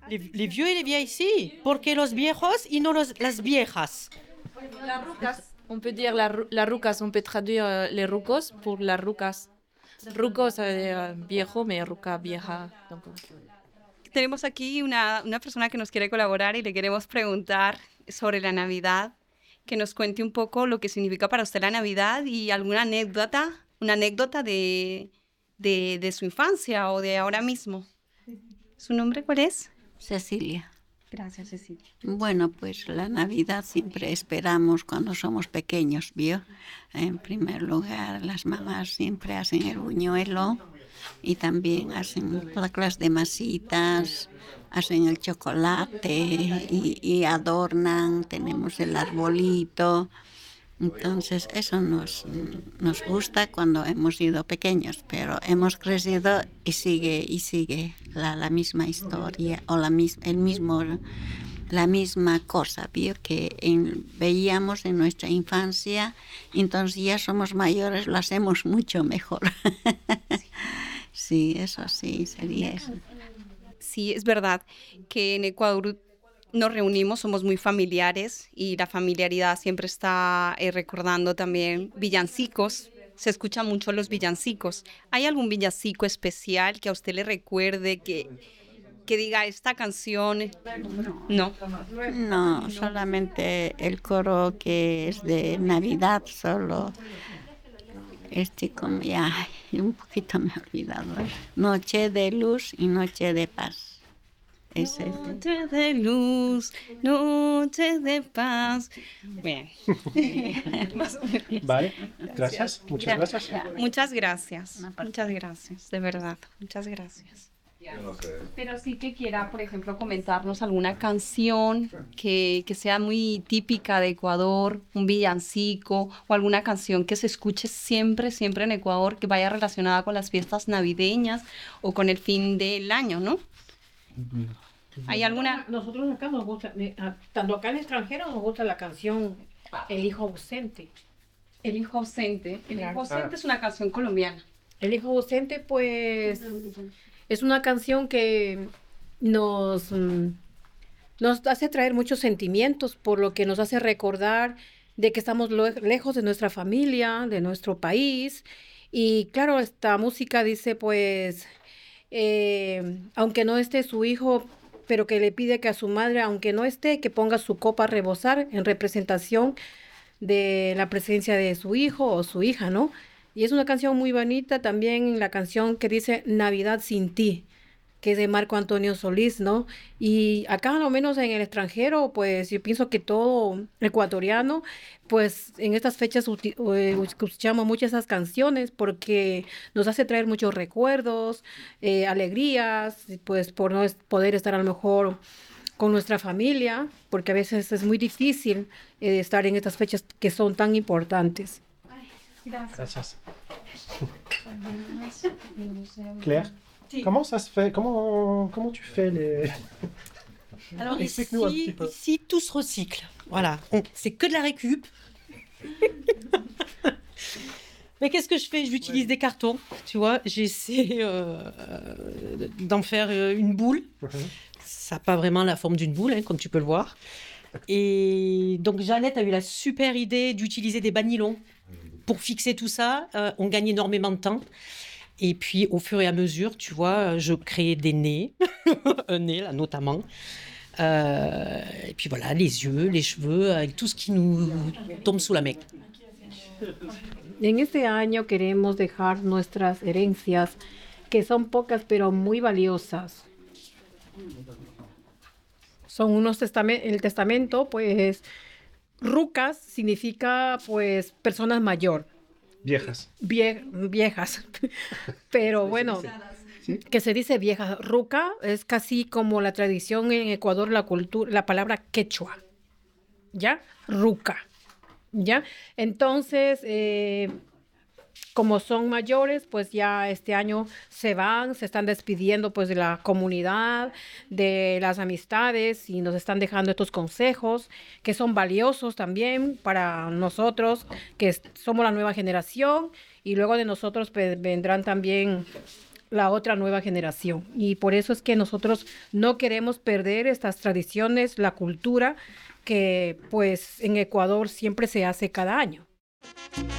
Les vieux et les vieilles, sí, porque los viejos y no las viejas. Las rucas. On peut dire las rucas, on peut traduire les rucos pour las rucas. Rucos, viejo, mais ruca, vieja. Donc, Tenemos aquí una persona que nos quiere colaborar y le queremos preguntar sobre la Navidad, que nos cuente un poco lo que significa para usted la Navidad y alguna anécdota, una anécdota de su infancia o de ahora mismo. ¿Su nombre cuál es? Cecilia. Gracias, Cecilia. Bueno, pues la Navidad siempre esperamos cuando somos pequeños, ¿vio? En primer lugar, las mamás siempre hacen el buñuelo y también hacen toda clase de masitas, hacen el chocolate y adornan, tenemos el arbolito. Entonces eso nos gusta cuando hemos sido pequeños, pero hemos crecido y sigue la misma historia o la misma cosa, ¿vio? Que veíamos en nuestra infancia, entonces ya somos mayores, lo hacemos mucho mejor. Sí, eso sí, sería eso. Sí, es verdad que en Ecuador nos reunimos, somos muy familiares y la familiaridad siempre está recordando también villancicos. Se escuchan mucho los villancicos. ¿Hay algún villancico especial que a usted le recuerde, que diga esta canción? No. No, solamente el coro que es de Navidad, solo como ya un poquito me he olvidado. Noche de luz y noche de paz. Ese es. Noche de luz, noche de paz. Bien. Más o menos. Vale, gracias, muchas gracias. Muchas gracias, de verdad, muchas gracias. Pero sí que quiera, por ejemplo, comentarnos alguna canción que sea muy típica de Ecuador, un villancico o alguna canción que se escuche siempre, siempre en Ecuador, que vaya relacionada con las fiestas navideñas o con el fin del año, ¿no? ¿Hay alguna? Nosotros acá nos gusta, tanto acá en el extranjero nos gusta la canción El hijo ausente. El hijo ausente. El Claro. hijo ausente es una canción colombiana. El hijo ausente, pues, es una canción que nos hace traer muchos sentimientos, por lo que nos hace recordar de que estamos lejos de nuestra familia, de nuestro país. Y claro, esta música dice, pues, aunque no esté su hijo, pero que le pide que a su madre, aunque no esté, que ponga su copa a rebosar en representación de la presencia de su hijo o su hija, ¿no? Y es una canción muy bonita, también la canción que dice Navidad sin ti, que es de Marco Antonio Solís, ¿no? Y acá, al menos en el extranjero, pues yo pienso que todo ecuatoriano, pues en estas fechas escuchamos muchas esas canciones porque nos hace traer muchos recuerdos, alegrías, pues por no poder estar a lo mejor con nuestra familia, porque a veces es muy difícil estar en estas fechas que son tan importantes. Gracias. Claire, comment ça se fait? Comment tu fais les... Alors Explique-nous un petit peu. ici, tout se recycle. Voilà, c'est que de la récup. Mais qu'est-ce que je fais? J'utilise des cartons, tu vois. J'essaie d'en faire une boule. Ça n'a pas vraiment la forme d'une boule, hein, comme tu peux le voir. Et donc Jeannette a eu la super idée d'utiliser des banylons pour fixer tout ça. On gagne énormément de temps. Et puis, au fur et à mesure, tu vois, je créais des nez, un nez là notamment. Et puis voilà, les yeux, les cheveux, avec tout ce qui nous tombe sous la main. En este año queremos dejar nuestras herencias, que son pocas pero muy valiosas. Son el testamento, pues, rucas significa, pues, personas mayor. Viejas. Viejas. Pero bueno, que se dice vieja. Ruca es casi como la tradición en Ecuador, la palabra quechua. ¿Ya? Ruca. ¿Ya? Entonces, como son mayores, pues ya este año se están despidiendo pues de la comunidad, de las amistades y nos están dejando estos consejos que son valiosos también para nosotros, que somos la nueva generación y luego de nosotros pues, vendrán también la otra nueva generación. Y por eso es que nosotros no queremos perder estas tradiciones, la cultura que pues en Ecuador siempre se hace cada año.